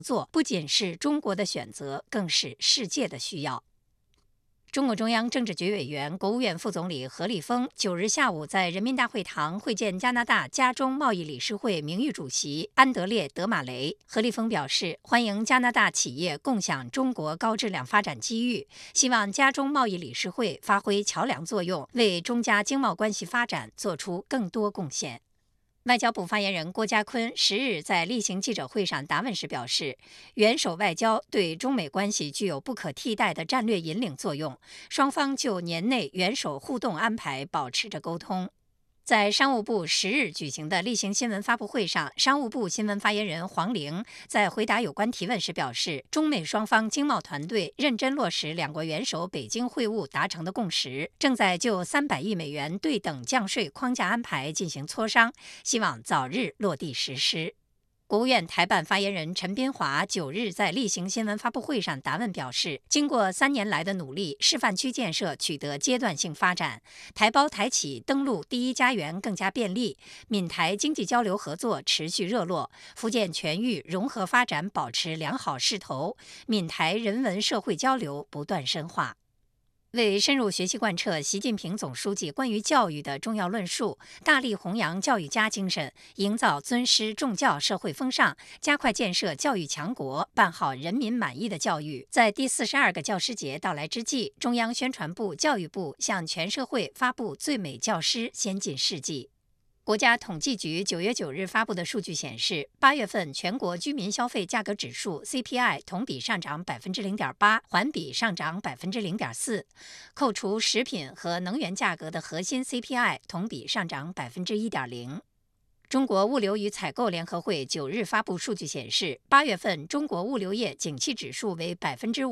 作不仅是中国的选择，更是世界的需要。中共中央政治局委员、国务院副总理何立峰9日下午在人民大会堂会见加拿大加中贸易理事会名誉主席安德烈·德马雷。何立峰表示，欢迎加拿大企业共享中国高质量发展机遇，希望加中贸易理事会发挥桥梁作用，为中加经贸关系发展做出更多贡献。外交部发言人郭家坤10日在例行记者会上答问时表示，元首外交对中美关系具有不可替代的战略引领作用，双方就年内元首互动安排保持着沟通。在商务部10日举行的例行新闻发布会上，商务部新闻发言人黄玲在回答有关提问时表示，中美双方经贸团队认真落实两国元首北京会晤达成的共识，正在就300亿美元对等降税框架安排进行磋商，希望早日落地实施。国务院台办发言人陈斌华9日在例行新闻发布会上答问表示，经过3年来的努力，示范区建设取得阶段性发展，台胞台企登陆第一家园更加便利，闽台经济交流合作持续热络，福建全域融合发展保持良好势头，闽台人文社会交流不断深化。为深入学习贯彻习近平总书记关于教育的重要论述，大力弘扬教育家精神，营造尊师重教社会风尚，加快建设教育强国，办好人民满意的教育。在第42个教师节到来之际，中央宣传部、教育部向全社会发布最美教师先进事迹。国家统计局9月9日发布的数据显示，8月份全国居民消费价格指数 CPI 同比上涨0.8%，环比上涨0.4%，扣除食品和能源价格的核心 CPI 同比上涨1.0%。中国物流与采购联合会9日发布数据显示，8月份中国物流业景气指数为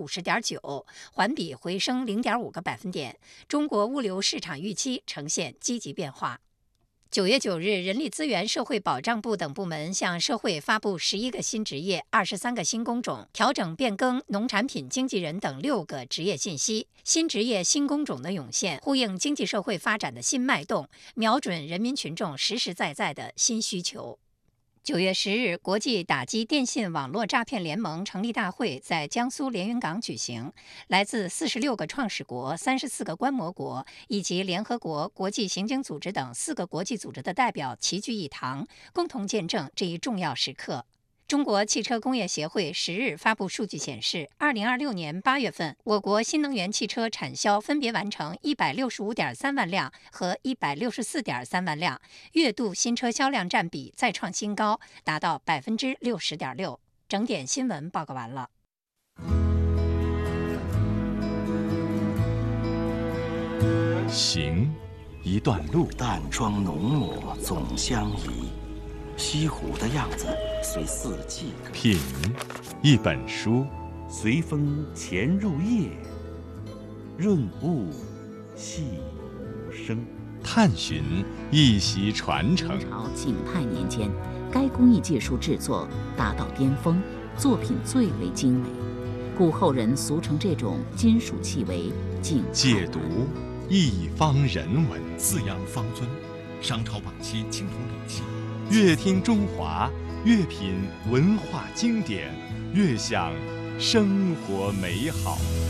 50.9%，环比回升0.5个百分点，中国物流市场预期呈现积极变化。9月9日，人力资源社会保障部等部门向社会发布11个新职业、23个新工种，调整变更农产品经纪人等6个职业信息。新职业、新工种的涌现，呼应经济社会发展的新脉动，瞄准人民群众实实在在的新需求。9月10日，国际打击电信网络诈骗联盟成立大会在江苏连云港举行，来自46个创始国、34个观摩国以及联合国、国际刑警组织等4个国际组织的代表齐聚一堂，共同见证这一重要时刻。中国汽车工业协会10日发布数据显示，2026年8月份，我国新能源汽车产销分别完成165.3万辆和164.3万辆，月度新车销量占比再创新高，达到60.6%。整点新闻报告完了。 行，一段路， 淡妆浓抹总相宜。西湖的样子随四季。 品，一本书， 随风潜入夜，润物细无声。 探寻一席传承。 明朝景泰年间，该工艺技术制作达到巅峰，作品最为精美，故后人俗称这种金属器为景泰。 解读一方人文， 四羊方尊，商朝晚期青铜礼器。 越听中华，越品文化经典，越享生活美好。